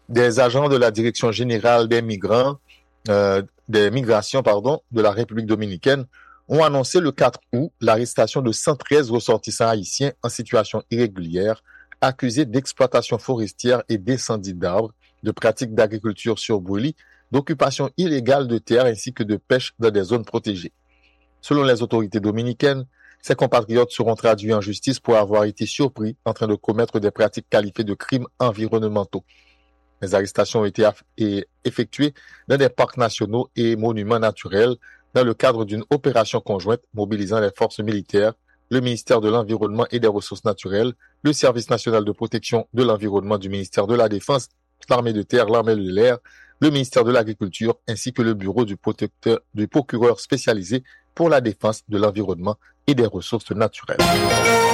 des agents de la Direction générale des migrations, de la République dominicaine ont annoncé le 4 août l'arrestation de 113 ressortissants haïtiens en situation irrégulière, accusés d'exploitation forestière et d'incendie d'arbres, de pratiques d'agriculture sur brûlis, d'occupation illégale de terres ainsi que de pêche dans des zones protégées. Selon les autorités dominicaines, ces compatriotes seront traduits en justice pour avoir été surpris en train de commettre des pratiques qualifiées de crimes environnementaux. Les arrestations ont été effectuées dans des parcs nationaux et monuments naturels dans le cadre d'une opération conjointe mobilisant les forces militaires, le ministère de l'Environnement et des Ressources naturelles, le Service national de protection de l'environnement du ministère de la Défense, l'armée de terre, l'armée de l'air, le ministère de l'Agriculture ainsi que le bureau du procureur spécialisé pour la défense de l'environnement et des ressources naturelles.